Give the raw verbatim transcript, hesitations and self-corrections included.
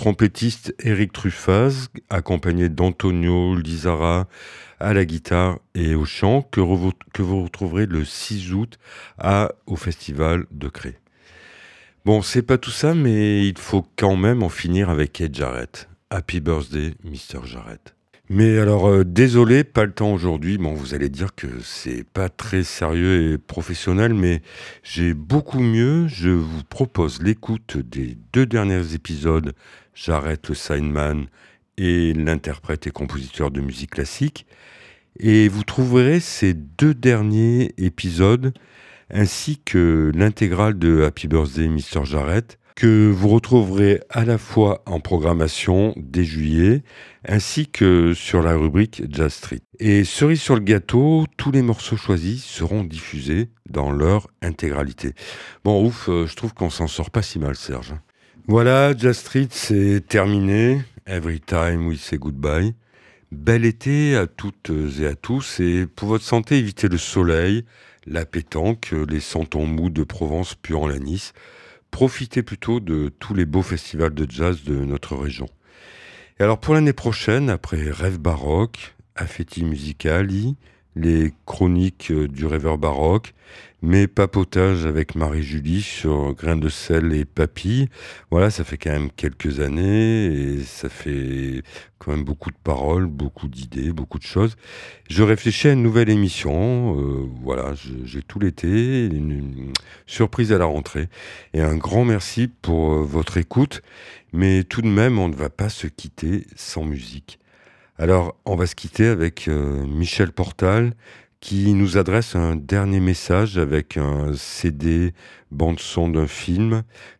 trompettiste Eric Truffaz, accompagné d'Antonio Lizara à la guitare et au chant, que, revo- que vous retrouverez le six août à, au Festival de Cré. Bon, c'est pas tout ça, mais il faut quand même en finir avec Ed Jarrett. Happy birthday, mister Jarrett. Mais alors, euh, désolé, pas le temps aujourd'hui. Bon, vous allez dire que c'est pas très sérieux et professionnel, mais j'ai beaucoup mieux. Je vous propose l'écoute des deux derniers épisodes, Jarrett le Signman et l'interprète et compositeur de musique classique. Et vous trouverez ces deux derniers épisodes ainsi que l'intégrale de Happy Birthday mister Jarrett, que vous retrouverez à la fois en programmation dès juillet, ainsi que sur la rubrique Jazz Street. Et cerise sur le gâteau, tous les morceaux choisis seront diffusés dans leur intégralité. Bon, ouf, euh, je trouve qu'on s'en sort pas si mal, Serge. Voilà, Jazz Street, c'est terminé. Every time we say goodbye. Bel été à toutes et à tous, et pour votre santé, évitez le soleil, la pétanque, les santons mous de Provence puant l'anis. Profitez plutôt de tous les beaux festivals de jazz de notre région. Et alors pour l'année prochaine, après Rêve baroque, Affetti Musicali, les chroniques du rêveur baroque, mes papotages avec Marie-Julie sur grains de sel et papilles, voilà, ça fait quand même quelques années et ça fait quand même beaucoup de paroles, beaucoup d'idées, beaucoup de choses. Je réfléchis à une nouvelle émission, euh, voilà, je- j'ai tout l'été, une, une surprise à la rentrée. Et un grand merci pour euh, votre écoute, mais tout de même, on ne va pas se quitter sans musique. Alors, on va se quitter avec euh, Michel Portal qui nous adresse un dernier message avec un C D bande-son d'un film